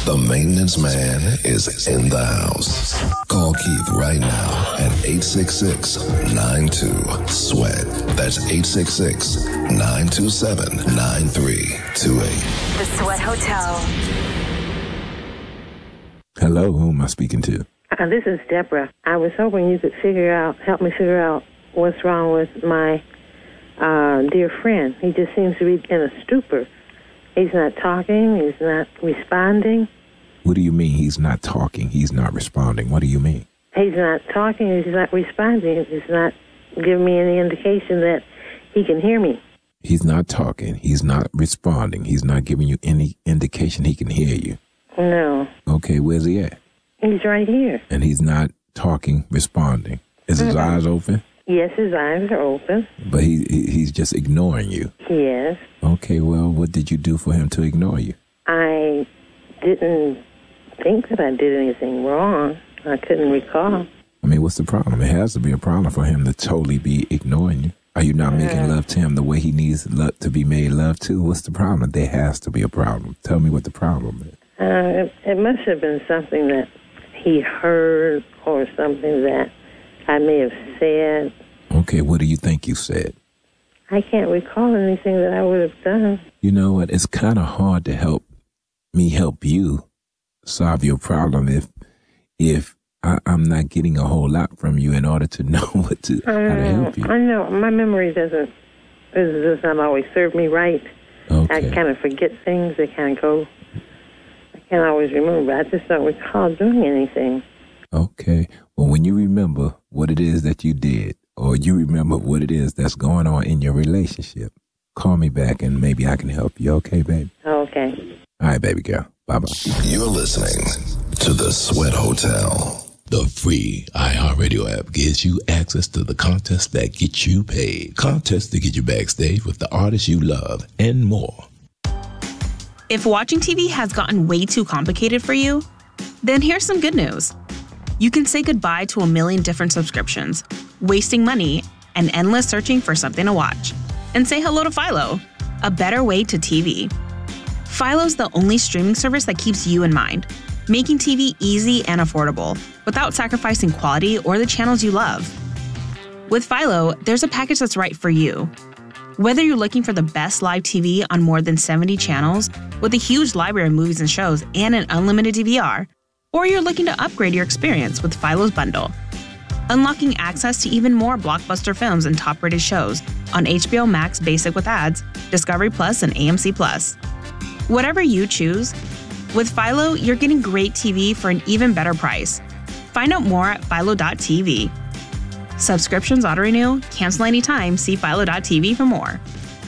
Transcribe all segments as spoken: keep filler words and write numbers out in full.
The maintenance man is in the house. Call Keith right now at eight six six, nine two, sweat. That's eight six six, nine two seven, nine three two eight. The Sweat Hotel. Hello, who am I speaking to? Uh, this is Deborah. I was hoping you could figure out, help me figure out what's wrong with my uh, dear friend. He just seems to be in a stupor. He's not talking. He's not responding. What do you mean he's not talking? He's not responding. What do you mean? He's not talking. He's not responding. He's not giving me any indication that he can hear me. He's not talking. He's not responding. He's not giving you any indication he can hear you. No. Okay, where's he at? He's right here. And he's not talking, responding. Is his Mm-hmm. eyes open? Yes, his eyes are open. But he he- he's just ignoring you. Yes. Okay, well, what did you do for him to ignore you? I didn't think that I did anything wrong. I couldn't recall. I mean, what's the problem? It has to be a problem for him to totally be ignoring you. Are you not making Uh, love to him the way he needs love to be made love to? What's the problem? There has to be a problem. Tell me what the problem is. Uh, it, it must have been something that he heard or something that I may have said. Okay, what do you think you said? I can't recall anything that I would have done. You know what? It's kind of hard to help me help you solve your problem if if I, I'm not getting a whole lot from you in order to know what to how to help you. I know my memory doesn't does not always serve me right. Okay. I kind of forget things. They kind of go. I can't always remember. I just don't recall doing anything. Okay. Well, when you remember what it is that you did, or you remember what it is that's going on in your relationship, call me back and maybe I can help you. Okay, baby? Okay. All right, baby girl. Bye-bye. You're listening to The Sweat Hotel. The free iHeartRadio app gives you access to the contests that get you paid. Contests to get you backstage with the artists you love and more. If watching T V has gotten way too complicated for you, then here's some good news. You can say goodbye to a million different subscriptions, wasting money, and endless searching for something to watch. And say hello to Philo, a better way to T V. Philo's the only streaming service that keeps you in mind, making T V easy and affordable without sacrificing quality or the channels you love. With Philo, there's a package that's right for you. Whether you're looking for the best live T V on more than seventy channels with a huge library of movies and shows and an unlimited D V R, or you're looking to upgrade your experience with Philo's bundle, unlocking access to even more blockbuster films and top-rated shows on H B O Max Basic with ads, Discovery Plus, and A M C Plus. Whatever you choose, with Philo, you're getting great T V for an even better price. Find out more at philo dot t v. Subscriptions auto-renew, cancel anytime, see philo dot t v for more.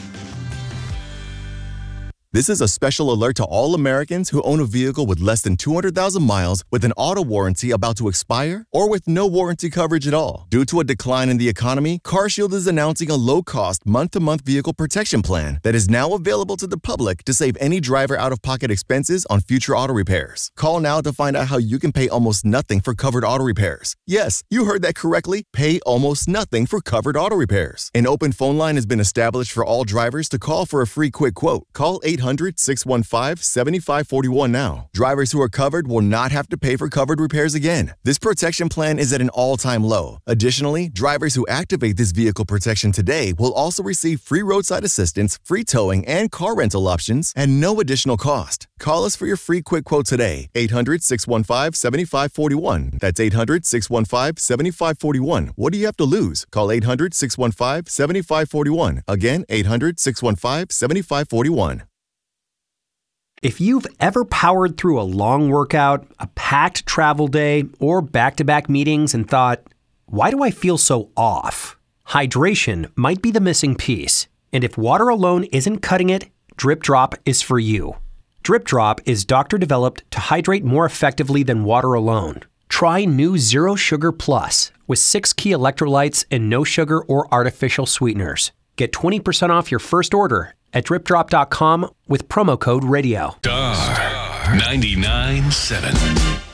This is a special alert to all Americans who own a vehicle with less than two hundred thousand miles with an auto warranty about to expire or with no warranty coverage at all. Due to a decline in the economy, CarShield is announcing a low-cost month-to-month vehicle protection plan that is now available to the public to save any driver out-of-pocket expenses on future auto repairs. Call now to find out how you can pay almost nothing for covered auto repairs. Yes, you heard that correctly. Pay almost nothing for covered auto repairs. An open phone line has been established for all drivers to call for a free quick quote. Call eight hundred, six one five, seven five four one now. Drivers who are covered will not have to pay for covered repairs again. This protection plan is at an all-time low. Additionally, drivers who activate this vehicle protection today will also receive free roadside assistance, free towing, and car rental options at no additional cost. Call us for your free quick quote today. eight hundred, six one five, seven five four one. That's eight hundred, six one five, seven five four one. What do you have to lose? Call eight hundred, six one five, seven five four one. Again, eight hundred, six one five, seven five four one. If you've ever powered through a long workout, a packed travel day, or back-to-back meetings and thought, why do I feel so off? Hydration might be the missing piece. And if water alone isn't cutting it, Drip Drop is for you. Drip Drop is doctor-developed to hydrate more effectively than water alone. Try new Zero Sugar Plus with six key electrolytes and no sugar or artificial sweeteners. Get twenty percent off your first order at drip drop dot com with promo code radio. Star ninety-nine point seven.